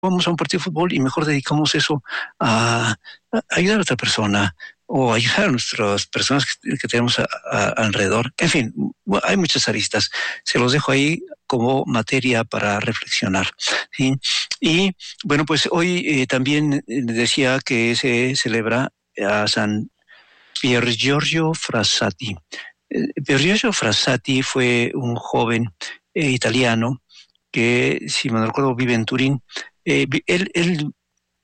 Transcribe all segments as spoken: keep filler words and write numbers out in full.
vamos a un partido de fútbol y mejor dedicamos eso a, a ayudar a otra persona o ayudar a nuestras personas que, que tenemos a, a, alrededor. En fin, bueno, hay muchas aristas. Se los dejo ahí como materia para reflexionar. ¿Sí? Y bueno, pues hoy eh, también decía que se celebra a San Pier Giorgio Frassati. Eh, Pier Giorgio Frassati fue un joven eh, italiano que, si me recuerdo, vive en Turín. Eh, él, él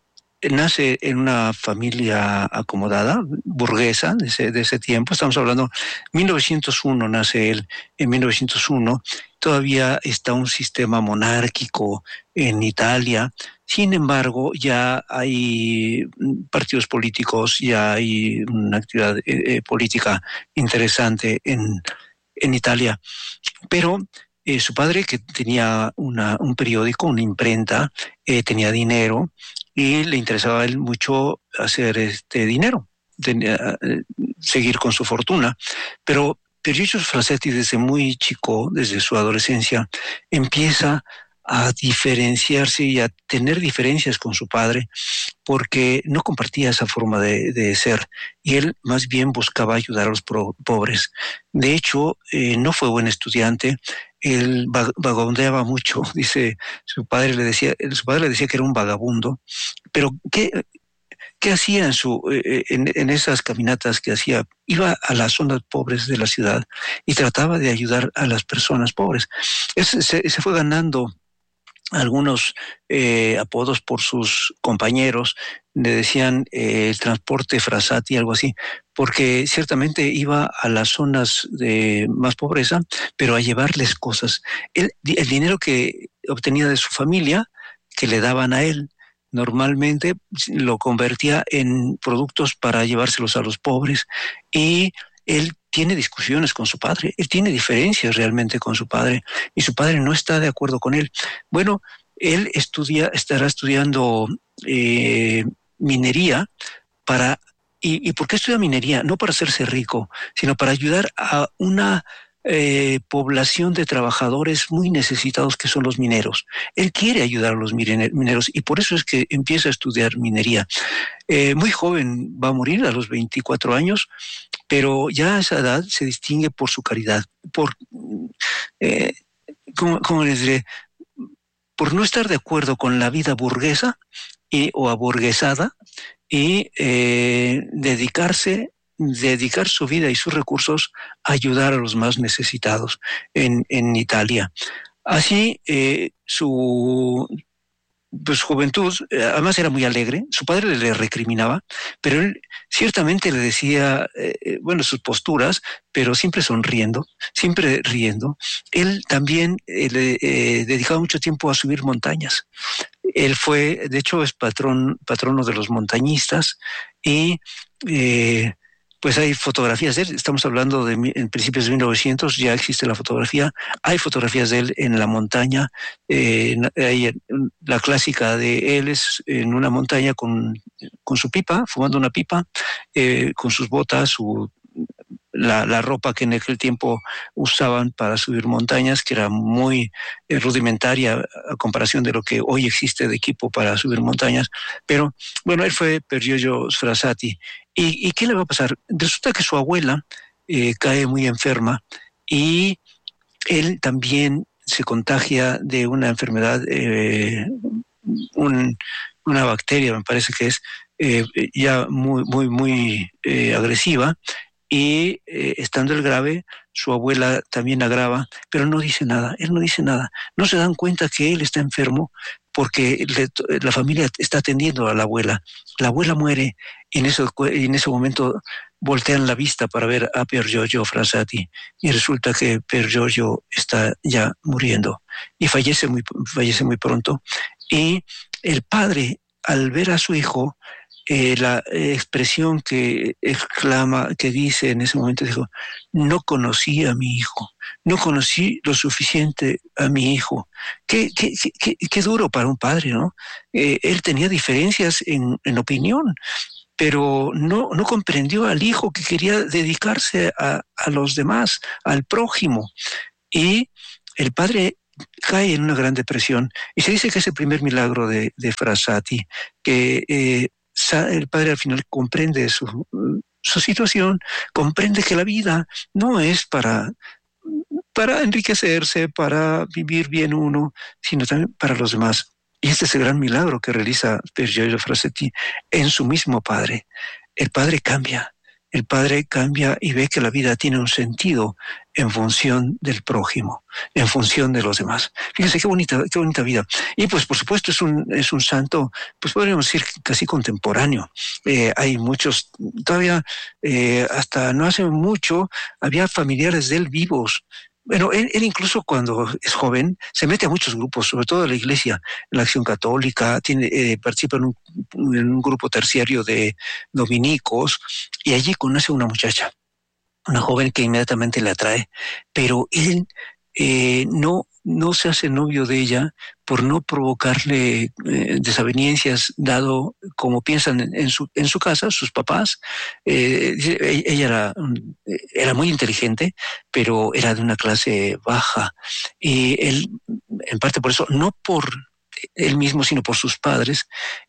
nace en una familia acomodada, burguesa, de ese, de ese tiempo. Estamos hablando, mil novecientos uno nace él, en mil novecientos uno. Todavía está un sistema monárquico en Italia. Sin embargo, ya hay partidos políticos, ya hay una actividad eh, política interesante en, en Italia. Pero eh, su padre, que tenía una, un periódico, una imprenta, eh, tenía dinero y le interesaba a él mucho hacer este dinero, tenía, eh, seguir con su fortuna. Pero Pierluigi Frasetti, desde muy chico, desde su adolescencia, empieza a diferenciarse y a tener diferencias con su padre porque no compartía esa forma de, de ser y él más bien buscaba ayudar a los pro, pobres. De hecho, eh, no fue buen estudiante, él vagabundeaba mucho, dice su padre le decía, su padre le decía que era un vagabundo, pero ¿qué, qué hacía en, su, eh, en, en esas caminatas que hacía? Iba a las zonas pobres de la ciudad y trataba de ayudar a las personas pobres. Él se, se fue ganando algunos eh, apodos por sus compañeros, le decían eh, el transporte Frassati, algo así, porque ciertamente iba a las zonas de más pobreza, pero a llevarles cosas. El, el dinero que obtenía de su familia, que le daban a él, normalmente lo convertía en productos para llevárselos a los pobres y él tiene discusiones con su padre, él tiene diferencias realmente con su padre y su padre no está de acuerdo con él. Bueno, él estudia, estará estudiando eh, minería para, y, ¿y por qué estudia minería? No para hacerse rico, sino para ayudar a una eh, población de trabajadores muy necesitados que son los mineros. Él quiere ayudar a los mineros y por eso es que empieza a estudiar minería. Eh, muy joven va a morir a los veinticuatro años, pero ya a esa edad se distingue por su caridad, por, eh, ¿cómo, cómo les diré? Por no estar de acuerdo con la vida burguesa y, o aburguesada y eh, dedicarse, dedicar su vida y sus recursos a ayudar a los más necesitados en, en Italia. Así, eh, su, pues juventud, eh, además era muy alegre, su padre le recriminaba, pero él ciertamente le decía, eh, bueno, sus posturas, pero siempre sonriendo, siempre riendo. Él también eh, le eh, dedicaba mucho tiempo a subir montañas. Él fue, de hecho, es patrón, patrono de los montañistas y eh, pues hay fotografías de él, estamos hablando de en principios de mil novecientos, ya existe la fotografía, hay fotografías de él en la montaña, eh, hay, la clásica de él es en una montaña con, con su pipa, fumando una pipa, eh, con sus botas, su La, la ropa que en aquel tiempo usaban para subir montañas, que era muy eh, rudimentaria a comparación de lo que hoy existe de equipo para subir montañas. Pero bueno, él fue Piergiorgio Frassati. ¿Y, ¿Y qué le va a pasar? Resulta que su abuela eh, cae muy enferma y él también se contagia de una enfermedad, eh, un, una bacteria, me parece que es eh, ya muy, muy, muy eh, agresiva, y eh, estando el grave, su abuela también agrava, pero no dice nada, él no dice nada. No se dan cuenta que él está enfermo porque le, la familia está atendiendo a la abuela. La abuela muere y en, eso, en ese momento voltean la vista para ver a Piergiorgio Frassati y resulta que Piergiorgio está ya muriendo y fallece muy, fallece muy pronto. Y el padre, al ver a su hijo, Eh, la eh, expresión que exclama, que dice en ese momento, dijo, no conocí a mi hijo, no conocí lo suficiente a mi hijo. Qué, qué, qué, qué duro para un padre, ¿no? Eh, él tenía diferencias en, en opinión, pero no, no comprendió al hijo que quería dedicarse a, a los demás, al prójimo. Y el padre cae en una gran depresión. Y se dice que es el primer milagro de, de Frassati, que eh, el padre al final comprende su, su situación, comprende que la vida no es para, para enriquecerse, para vivir bien uno, sino también para los demás. Y este es el gran milagro que realiza Pier Giorgio Frassati en su mismo padre. El padre cambia, el padre cambia y ve que la vida tiene un sentido en función del prójimo, en función de los demás. Fíjense qué bonita, qué bonita vida. Y pues por supuesto es un, es un santo, pues podríamos decir casi contemporáneo. Eh, hay muchos, todavía eh, hasta no hace mucho había familiares de él vivos. Bueno, él, él incluso cuando es joven se mete a muchos grupos, sobre todo en la iglesia, en la Acción Católica, tiene, eh, participa en un, en un grupo terciario de dominicos y allí conoce a una muchacha, una joven que inmediatamente le atrae, pero él eh, no, no se hace novio de ella por no provocarle eh, desavenencias, dado como piensan en, en, su, en su casa, sus papás. Eh, ella era, era muy inteligente, pero era de una clase baja. Y él, en parte por eso, no por él mismo, sino por sus padres,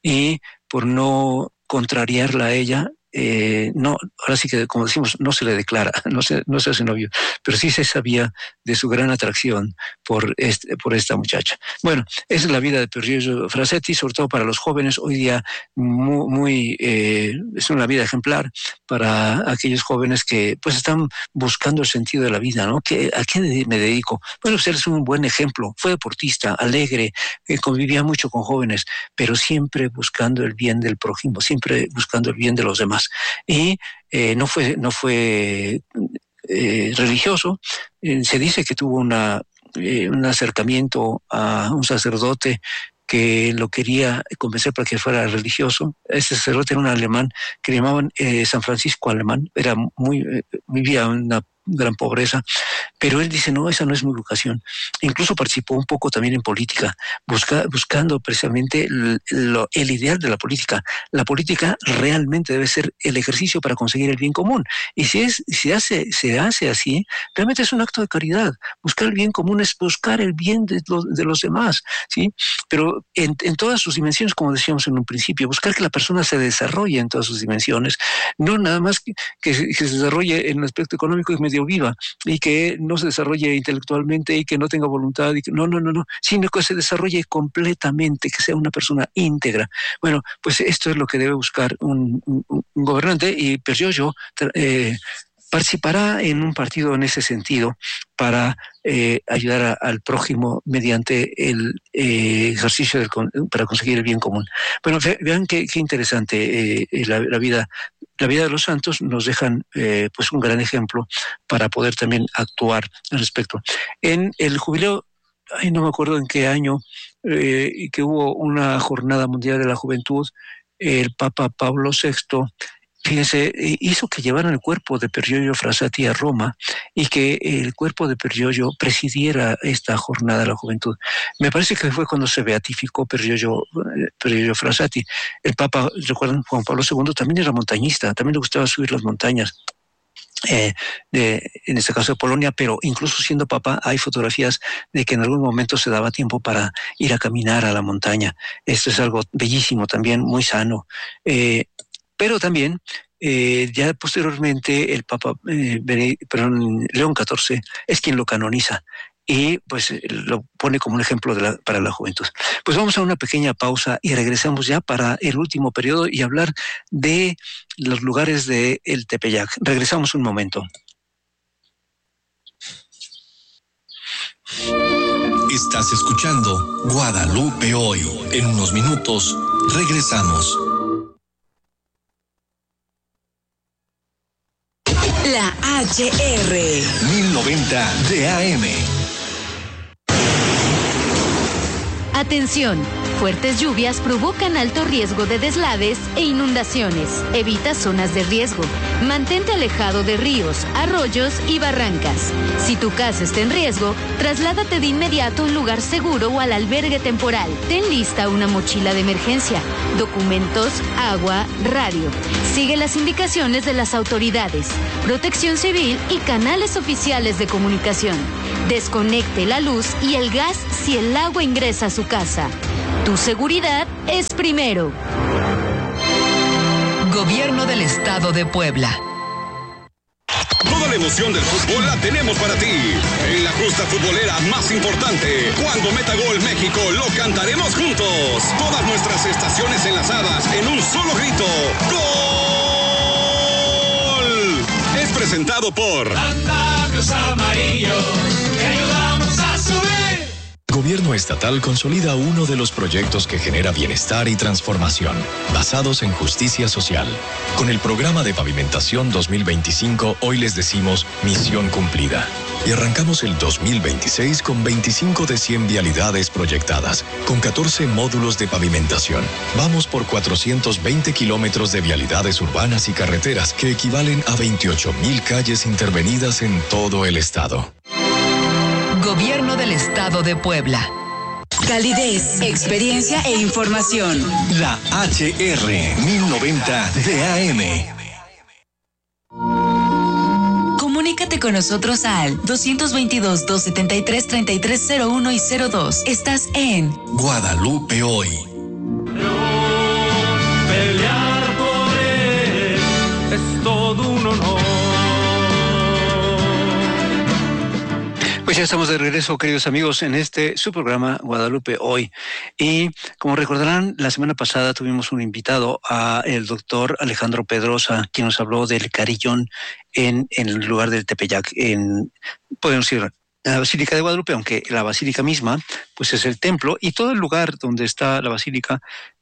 y por no contrariarla a ella, eh, no, ahora sí que como decimos, no se le declara, no se, no se hace novio, pero sí se sabía de su gran atracción por, este, por esta muchacha. Bueno, esa es la vida de Pier Giorgio Frassati, sobre todo para los jóvenes, hoy día muy, muy eh, es una vida ejemplar para aquellos jóvenes que pues están buscando el sentido de la vida, ¿no? ¿Qué, ¿A qué me dedico? Bueno, usted es un buen ejemplo, fue deportista, alegre, eh, convivía mucho con jóvenes, pero siempre buscando el bien del prójimo, siempre buscando el bien de los demás. Y eh, no fue, no fue eh, religioso. Eh, se dice que tuvo una, eh, un acercamiento a un sacerdote que lo quería convencer para que fuera religioso. Ese sacerdote era un alemán que le llamaban eh, San Francisco Alemán, era muy, eh, vivía en una gran pobreza, pero él dice, no, esa no es mi vocación. Incluso participó un poco también en política, busca, buscando precisamente el, lo, el ideal de la política. La política realmente debe ser el ejercicio para conseguir el bien común. Y si es, si hace, se hace así, realmente es un acto de caridad. Buscar el bien común es buscar el bien de, lo, de los demás, ¿sí? Pero en, en todas sus dimensiones, como decíamos en un principio, buscar que la persona se desarrolle en todas sus dimensiones, no nada más que, que, se, que se desarrolle en el aspecto económico y medio viva, y que no se desarrolle intelectualmente y que no tenga voluntad, y que, no, no, no, no, sino que se desarrolle completamente, que sea una persona íntegra. Bueno, pues esto es lo que debe buscar un, un, un gobernante, y Pier Giorgio eh, participará en un partido en ese sentido para eh, ayudar a, al prójimo mediante el eh, ejercicio del, para conseguir el bien común. Bueno, vean qué, qué interesante eh, la, la vida La vida de los santos nos dejan eh, pues un gran ejemplo para poder también actuar al respecto. En el jubileo, ay, no me acuerdo en qué año, eh, que hubo una jornada mundial de la juventud, el Papa Pablo sexto, fíjense, hizo que llevaran el cuerpo de Pier Giorgio Frassati a Roma y que el cuerpo de Pier Giorgio presidiera esta jornada de la juventud. Me parece que fue cuando se beatificó Pier Giorgio, Pier Giorgio Frassati. El Papa, recuerdan, Juan Pablo segundo también era montañista, también le gustaba subir las montañas. Eh, de, en este caso de Polonia, pero incluso siendo papa hay fotografías de que en algún momento se daba tiempo para ir a caminar a la montaña. Esto es algo bellísimo también, muy sano. Eh, Pero también, eh, ya posteriormente, el Papa eh, perdón, León catorce es quien lo canoniza y pues lo pone como un ejemplo de la, para la juventud. Pues vamos a una pequeña pausa y regresamos ya para el último periodo y hablar de los lugares de el Tepeyac. Regresamos un momento. Estás escuchando Guadalupe Hoy. En unos minutos regresamos. La H R mil noventa D A M. Atención, fuertes lluvias provocan alto riesgo de deslaves e inundaciones. Evita zonas de riesgo. Mantente alejado de ríos, arroyos y barrancas. Si tu casa está en riesgo, trasládate de inmediato a un lugar seguro o al albergue temporal. Ten lista una mochila de emergencia, documentos, agua, radio. Sigue las indicaciones de las autoridades, Protección Civil y canales oficiales de comunicación. Desconecte la luz y el gas si el agua ingresa a su casa. Tu seguridad es primero. Gobierno del Estado de Puebla. Toda la emoción del fútbol la tenemos para ti. En la justa futbolera más importante, cuando meta gol México, lo cantaremos juntos. Todas nuestras estaciones enlazadas en un solo grito. ¡Gol! Es presentado por Andamios Amarillos, te ayudamos a subir. Gobierno estatal consolida uno de los proyectos que genera bienestar y transformación, basados en justicia social. Con el programa de pavimentación dos mil veinticinco, hoy les decimos misión cumplida. Y arrancamos el dos mil veintiséis con veinticinco de cien vialidades proyectadas, con catorce módulos de pavimentación. Vamos por cuatrocientos veinte kilómetros de vialidades urbanas y carreteras, que equivalen a veintiocho mil calles intervenidas en todo el estado. Gobierno del Estado de Puebla. Calidez, experiencia e información. La H R mil noventa de A M. Comunícate con nosotros al dos veintidós, doscientos setenta y tres, treinta y tres cero uno y cero dos. Estás en Guadalupe Hoy. Pelear por él es todo un honor. Pues ya estamos de regreso, queridos amigos, en este su programa Guadalupe Hoy. Y como recordarán, la semana pasada tuvimos un invitado, a el doctor Alejandro Pedrosa, quien nos habló del carillón en, en el lugar del Tepeyac, en, podemos decir, la Basílica de Guadalupe, aunque la basílica misma pues es el templo, y todo el lugar donde está la basílica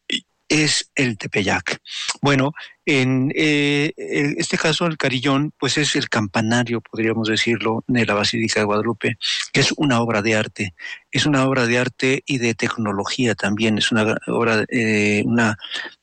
es el Tepeyac. Bueno, en eh, este caso el carillón pues es el campanario, podríamos decirlo, de la Basílica de Guadalupe, que es una obra de arte. Es una obra de arte y de tecnología también. Es una obra, eh, una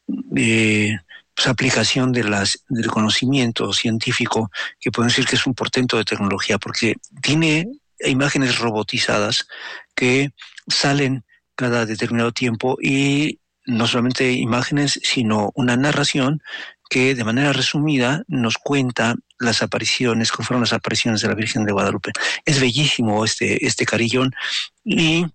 eh, pues, aplicación de las, del conocimiento científico, que podemos decir que es un portento de tecnología, porque tiene imágenes robotizadas que salen cada determinado tiempo, y no solamente imágenes, sino una narración que de manera resumida nos cuenta las apariciones, cómo fueron las apariciones de la Virgen de Guadalupe. Es bellísimo este, este carillón, y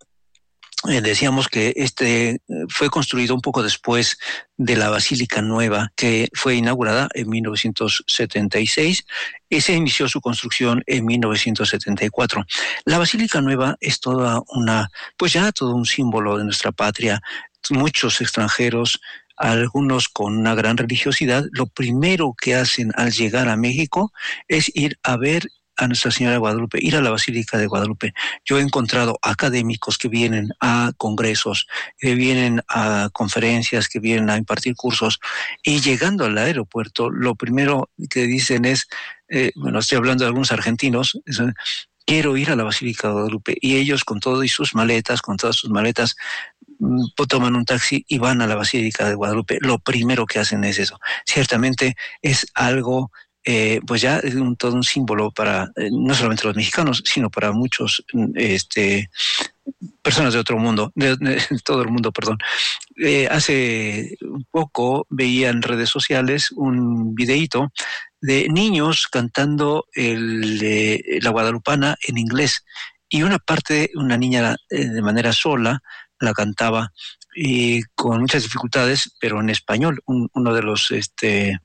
eh, decíamos que este fue construido un poco después de la Basílica Nueva, que fue inaugurada en mil novecientos setenta y seis, y se inició su construcción en mil novecientos setenta y cuatro. La Basílica Nueva es toda una, pues ya todo un símbolo de nuestra patria. Muchos extranjeros, algunos con una gran religiosidad, lo primero que hacen al llegar a México es ir a ver a Nuestra Señora de Guadalupe, ir a la Basílica de Guadalupe. Yo he encontrado académicos que vienen a congresos, que vienen a conferencias, que vienen a impartir cursos, y llegando al aeropuerto, lo primero que dicen es, eh, bueno, estoy hablando de algunos argentinos, es, quiero ir a la Basílica de Guadalupe, y ellos con todo y sus maletas, con todas sus maletas, toman un taxi y van a la Basílica de Guadalupe. Lo primero que hacen es eso. Ciertamente es algo, eh, pues ya es un, todo un símbolo para, eh, no solamente los mexicanos, sino para muchos este, personas de otro mundo, de, de todo el mundo, perdón. Eh, hace un poco veía en redes sociales un videíto de niños cantando el, eh, la guadalupana en inglés, y una parte, una niña eh, de manera sola, la cantaba y con muchas dificultades, pero en español, un, uno de los este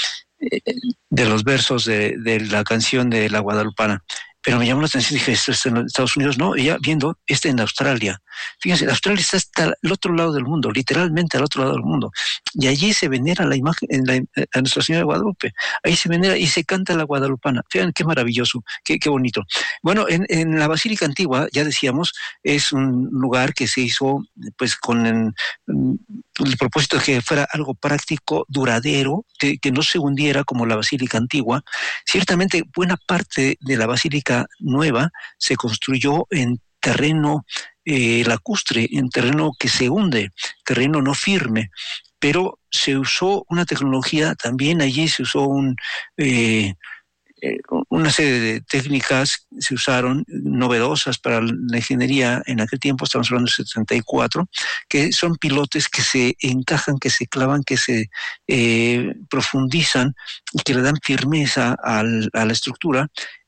eh, de los versos de, de la canción de la guadalupana. Pero me llamó la atención y dije, ¿esto está en Estados Unidos? No, y ya viendo, este en Australia. Fíjense, Australia está hasta el otro lado del mundo, literalmente al otro lado del mundo. Y allí se venera la imagen, en la, a Nuestra Señora de Guadalupe. Ahí se venera y se canta la guadalupana. Fíjense, qué maravilloso, qué, qué bonito. Bueno, en, en la Basílica Antigua, ya decíamos, es un lugar que se hizo pues con el, el propósito de que fuera algo práctico, duradero, que, que no se hundiera como la Basílica Antigua. Ciertamente, buena parte de la Basílica Nueva se construyó en terreno eh, lacustre, en terreno que se hunde, terreno no firme, pero se usó una tecnología, también allí se usó un... Eh, Eh, una serie de técnicas se usaron novedosas para la ingeniería en aquel tiempo, estamos hablando de setenta y cuatro, que son pilotes que se encajan, que se clavan, que se eh, profundizan y que le dan firmeza al, a la estructura.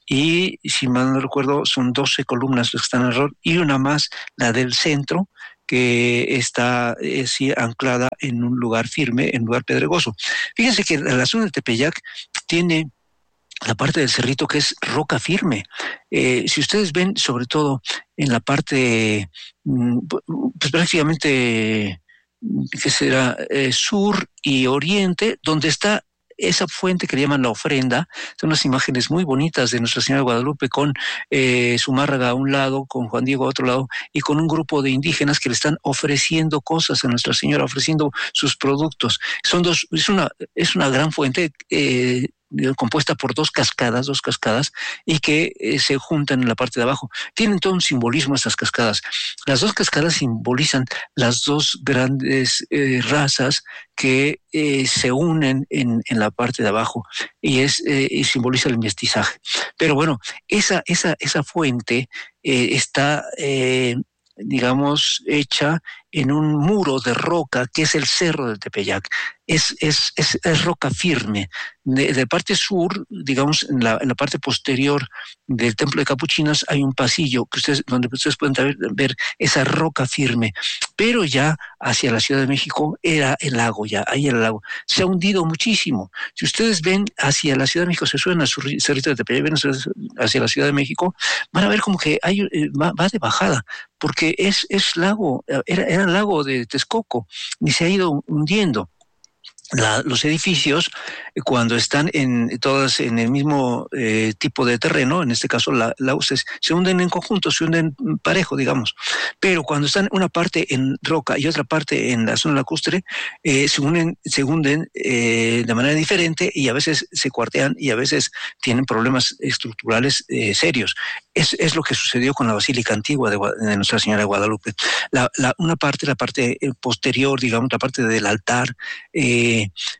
Y si mal no recuerdo, son doce columnas las que están en error y una más, la del centro, que está eh, sí, anclada en un lugar firme, en un lugar pedregoso. Fíjense que la zona de Tepeyac tiene la parte del cerrito que es roca firme. Eh, si ustedes ven, sobre todo en la parte, pues prácticamente, ¿qué será? Eh, sur y oriente, donde está esa fuente que le llaman la ofrenda, son unas imágenes muy bonitas de Nuestra Señora de Guadalupe con eh, Zumárraga a un lado, con Juan Diego a otro lado, y con un grupo de indígenas que le están ofreciendo cosas a Nuestra Señora, ofreciendo sus productos. Son dos, es una, es una gran fuente, eh, compuesta por dos cascadas, dos cascadas, y que eh, se juntan en la parte de abajo. Tienen todo un simbolismo estas cascadas. Las dos cascadas simbolizan las dos grandes eh, razas que eh, se unen en, en la parte de abajo, y es eh, y simboliza el mestizaje. Pero bueno, esa, esa, esa fuente eh, está eh, digamos, hecha en un muro de roca que es el Cerro del Tepeyac. Es, es, es, es roca firme. De, de parte sur, digamos, en la, en la parte posterior del Templo de Capuchinas hay un pasillo que ustedes, donde ustedes pueden ver, ver esa roca firme. Pero ya hacia la Ciudad de México era el lago, ya, ahí era el lago. Se ha hundido muchísimo. Si ustedes ven hacia la Ciudad de México, se suben a su Cerrito de Tepeyac, ven hacia la Ciudad de México, van a ver como que hay, va, va de bajada, porque es, es lago, era, era el lago de Texcoco, y se ha ido hundiendo. La, los edificios, cuando están en todas en el mismo eh, tipo de terreno, en este caso la, la se, se hunden en conjunto, se hunden parejo, digamos. Pero cuando están una parte en roca y otra parte en la zona lacustre, eh, se hunden, se hunden eh, de manera diferente, y a veces se cuartean y a veces tienen problemas estructurales eh, serios. Es, es lo que sucedió con la Basílica Antigua de, de Nuestra Señora de Guadalupe. La, la, una parte, la parte posterior, digamos, la parte del altar, eh,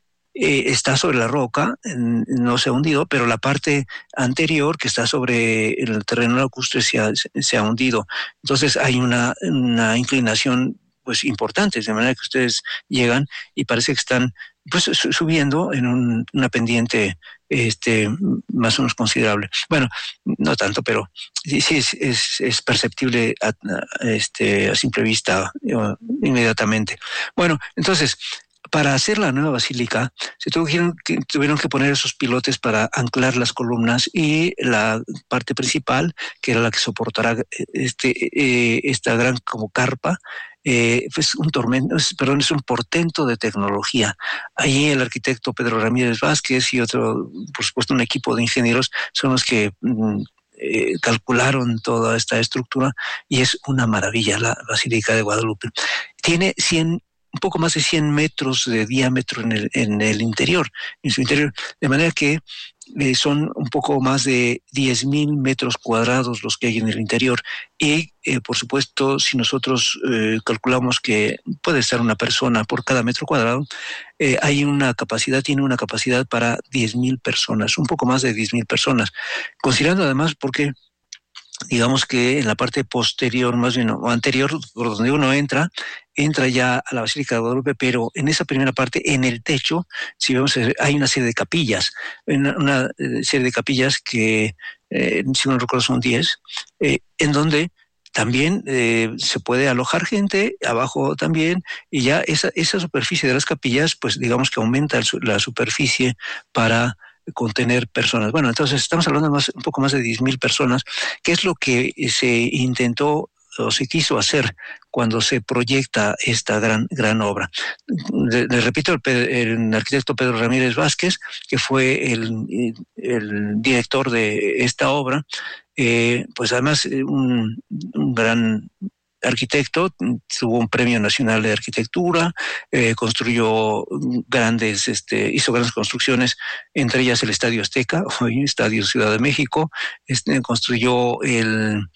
Eh, está sobre la roca, no se ha hundido, pero la parte anterior, que está sobre el terreno lacustre, se ha, se ha hundido. Entonces hay una, una inclinación pues importante, de manera que ustedes llegan y parece que están pues subiendo en un, una pendiente este más o menos considerable. Bueno, no tanto, pero sí, sí es, es, es perceptible a, a, este, a simple vista inmediatamente. Bueno, entonces, para hacer la nueva basílica, se tuvieron que, tuvieron que poner esos pilotes para anclar las columnas, y la parte principal, que era la que soportará este, eh, esta gran como carpa, eh, pues un tormento, perdón, es un portento de tecnología. Allí el arquitecto Pedro Ramírez Vázquez y otro, por supuesto, un equipo de ingenieros son los que mm, eh, calcularon toda esta estructura, y es una maravilla la Basílica de Guadalupe. Tiene cien un poco más de cien metros de diámetro en el, en el interior, en su interior, de manera que eh, son un poco más de diez mil metros cuadrados los que hay en el interior, y eh, por supuesto, si nosotros eh, calculamos que puede estar una persona por cada metro cuadrado, eh, hay una capacidad, tiene una capacidad para diez mil personas, un poco más de diez mil personas, considerando además porque digamos que en la parte posterior, más bien, o anterior, por donde uno entra, entra ya a la Basílica de Guadalupe, pero en esa primera parte, en el techo, si vemos, hay una serie de capillas, una, una serie de capillas que, eh, si no recuerdo, son diez, eh, en donde también eh, se puede alojar gente, abajo también, y ya esa, esa superficie de las capillas, pues digamos que aumenta el, la superficie para contener personas. Bueno, entonces estamos hablando de más, un poco más de diez mil personas, que es lo que se intentó o se quiso hacer cuando se proyecta esta gran gran obra. Le, le repito, el, el arquitecto Pedro Ramírez Vázquez, que fue el, el director de esta obra, eh, pues además un, un gran arquitecto, tuvo un premio nacional de arquitectura, eh, construyó grandes, este, hizo grandes construcciones, entre ellas el Estadio Azteca, hoy Estadio Ciudad de México, este, construyó el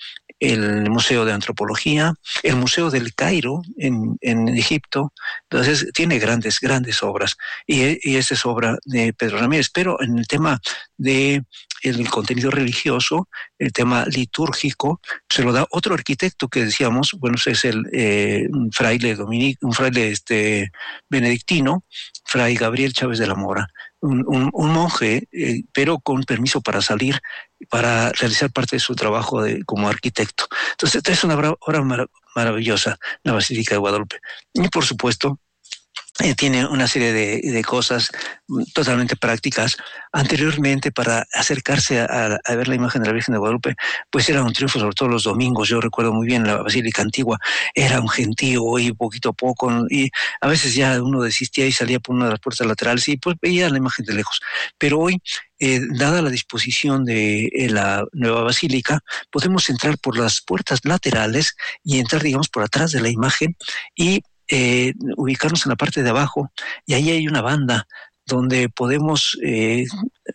el Museo de Antropología, el Museo del Cairo en, en Egipto. Entonces tiene grandes, grandes obras, y, y esta es obra de Pedro Ramírez. Pero en el tema de el contenido religioso, el tema litúrgico, se lo da otro arquitecto que decíamos, bueno, es el eh, un fraile dominico, un fraile este, benedictino, Fray Gabriel Chávez de la Mora, un, un, un monje, eh, pero con permiso para salir, para realizar parte de su trabajo de, como arquitecto. Entonces, esta es una obra marav- maravillosa, la Basílica de Guadalupe. Y por supuesto, Eh, tiene una serie de, de cosas totalmente prácticas. Anteriormente, para acercarse a, a ver la imagen de la Virgen de Guadalupe, pues era un triunfo, sobre todo los domingos. Yo recuerdo muy bien la Basílica Antigua, era un gentío y poquito a poco, y a veces ya uno desistía y salía por una de las puertas laterales y pues veía la imagen de lejos. Pero hoy, eh, dada la disposición de eh, la nueva basílica, podemos entrar por las puertas laterales y entrar, digamos, por atrás de la imagen y Eh, ubicarnos en la parte de abajo, y ahí hay una banda donde podemos eh,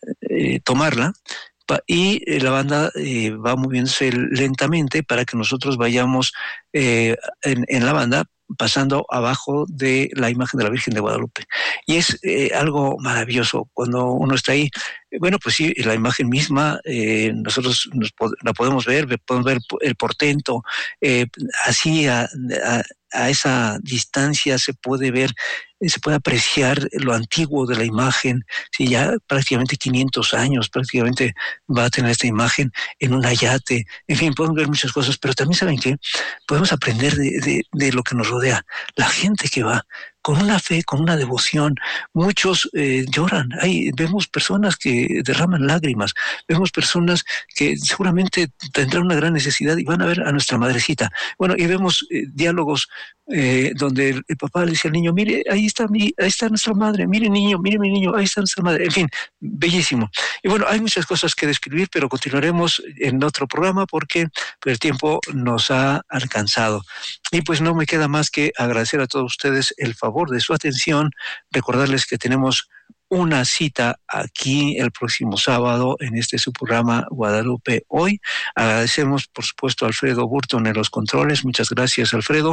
eh, tomarla, pa- y eh, la banda eh, va moviéndose lentamente para que nosotros vayamos eh, en, en la banda pasando abajo de la imagen de la Virgen de Guadalupe. Y es eh, algo maravilloso cuando uno está ahí. Bueno, pues sí, la imagen misma, eh, nosotros nos pod- la podemos ver, ve- podemos ver el portento, eh, así a, a, a esa distancia se puede ver, eh, se puede apreciar lo antiguo de la imagen. Sí, ya prácticamente quinientos años, prácticamente va a tener esta imagen en un ayate. En fin, podemos ver muchas cosas, pero también saben que podemos aprender de, de, de lo que nos rodea. La gente que va con una fe, con una devoción, muchos eh, lloran. Hay, vemos personas que derraman lágrimas, vemos personas que seguramente tendrán una gran necesidad y van a ver a nuestra madrecita. Bueno, y vemos eh, diálogos eh, donde el, el papá le dice al niño, mire, ahí está mi, ahí está nuestra madre, mire niño, mire mi niño, ahí está nuestra madre. En fin, bellísimo. Y bueno, hay muchas cosas que describir, pero continuaremos en otro programa porque el tiempo nos ha alcanzado. Y pues no me queda más que agradecer a todos ustedes el favor de su atención, recordarles que tenemos una cita aquí el próximo sábado en este su programa Guadalupe Hoy. Agradecemos, por supuesto, a Alfredo Burton en los controles. Muchas gracias, Alfredo.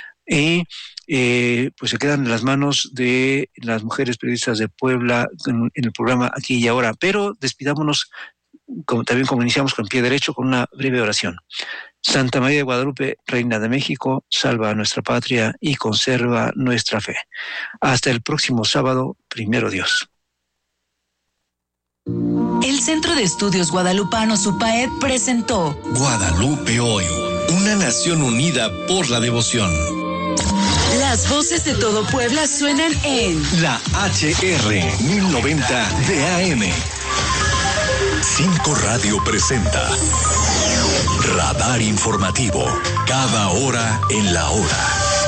Y eh, pues se quedan en las manos de las mujeres periodistas de Puebla en, en el programa Aquí y Ahora. Pero despidámonos, como, también como iniciamos, con pie derecho, con una breve oración. Santa María de Guadalupe, Reina de México, salva a nuestra patria y conserva nuestra fe. Hasta el próximo sábado, primero Dios. El Centro de Estudios Guadalupanos UPAED presentó Guadalupe Hoy, una nación unida por la devoción. Las voces de todo Puebla suenan en La H R mil noventa de A M. Cinco Radio presenta Radar Informativo, cada hora en la hora.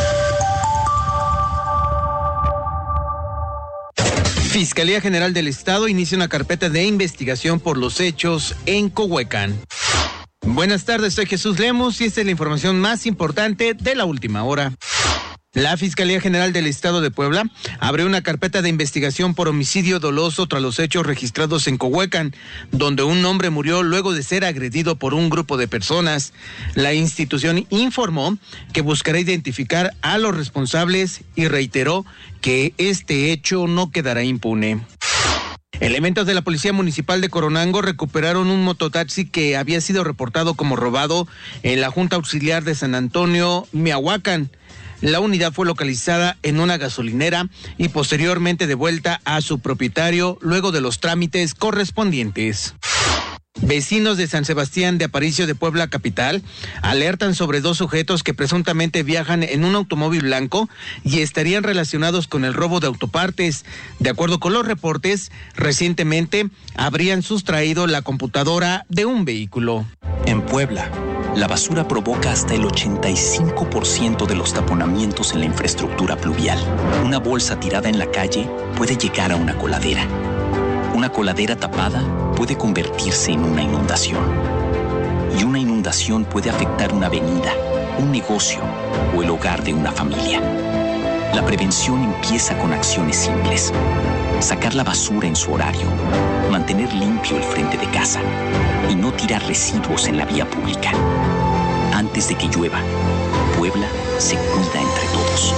Fiscalía General del Estado inicia una carpeta de investigación por los hechos en Cohuecán. Buenas tardes, soy Jesús Lemus y esta es la información más importante de la última hora. La Fiscalía General del Estado de Puebla abrió una carpeta de investigación por homicidio doloso tras los hechos registrados en Cohuecán, donde un hombre murió luego de ser agredido por un grupo de personas. La institución informó que buscará identificar a los responsables y reiteró que este hecho no quedará impune. Elementos de la Policía Municipal de Coronango recuperaron un mototaxi que había sido reportado como robado en la Junta Auxiliar de San Antonio, Miahuacán. La unidad fue localizada en una gasolinera y posteriormente devuelta a su propietario luego de los trámites correspondientes. Vecinos de San Sebastián de Aparicio de Puebla capital alertan sobre dos sujetos que presuntamente viajan en un automóvil blanco y estarían relacionados con el robo de autopartes. De acuerdo con los reportes, recientemente habrían sustraído la computadora de un vehículo. En Puebla, la basura provoca hasta el ochenta y cinco por ciento de los taponamientos en la infraestructura pluvial. Una bolsa tirada en la calle puede llegar a una coladera. Una coladera tapada puede convertirse en una inundación. Y una inundación puede afectar una avenida, un negocio o el hogar de una familia. La prevención empieza con acciones simples. Sacar la basura en su horario, mantener limpio el frente de casa y no tirar residuos en la vía pública. Antes de que llueva, Puebla se cuida entre todos.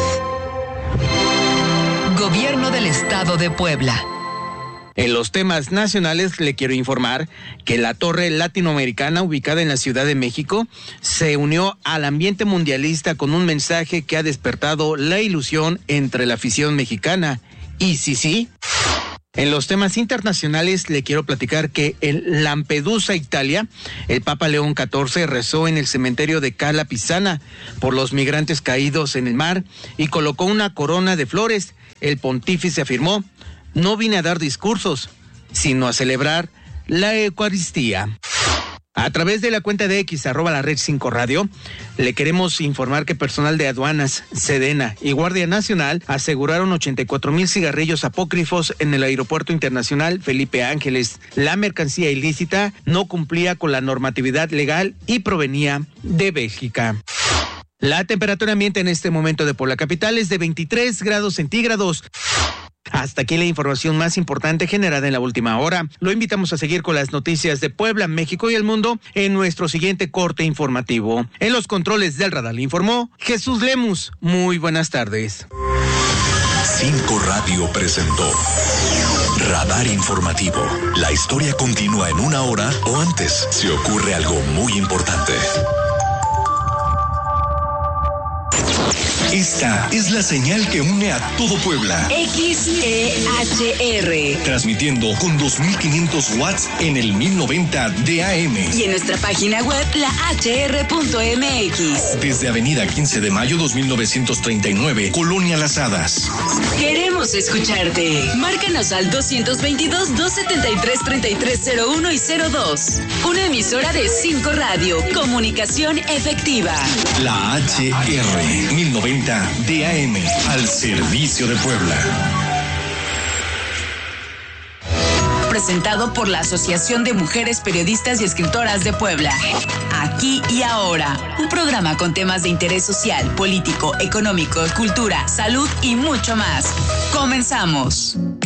Gobierno del Estado de Puebla. En los temas nacionales le quiero informar que la Torre Latinoamericana, ubicada en la Ciudad de México, se unió al ambiente mundialista con un mensaje que ha despertado la ilusión entre la afición mexicana. Y sí, sí. En los temas internacionales le quiero platicar que en Lampedusa, Italia, el Papa León catorce rezó en el cementerio de Cala Pisana por los migrantes caídos en el mar y colocó una corona de flores. El pontífice afirmó: no vine a dar discursos, sino a celebrar la Eucaristía. A través de la cuenta de X, arroba la red cinco radio, le queremos informar que personal de aduanas, Sedena y Guardia Nacional aseguraron ochenta y cuatro mil cigarrillos apócrifos en el Aeropuerto Internacional Felipe Ángeles. La mercancía ilícita no cumplía con la normatividad legal y provenía de Bélgica. La temperatura ambiente en este momento de Puebla Capital es de veintitrés grados centígrados. Hasta aquí la información más importante generada en la última hora. Lo invitamos a seguir con las noticias de Puebla, México y el mundo en nuestro siguiente corte informativo. En los controles del radar le informó Jesús Lemus. Muy buenas tardes. cinco Radio presentó Radar Informativo. La historia continúa en una hora o antes si ocurre algo muy importante. Esta es la señal que une a todo Puebla. X E H R. Transmitiendo con dos mil quinientos watts en el mil noventa de A M. Y en nuestra página web, la H R punto M X. Desde Avenida quince de mayo dos mil novecientos treinta y nueve, Colonia Las Hadas. Queremos escucharte. Márcanos al dos veintidós, dos setenta y tres, treinta y tres cero uno y cero dos. Una emisora de cinco Radio. Comunicación efectiva. La H R mil noventa de A M, al servicio de Puebla. Presentado por la Asociación de Mujeres Periodistas y Escritoras de Puebla. Aquí y ahora, un programa con temas de interés social, político, económico, cultura, salud y mucho más. Comenzamos.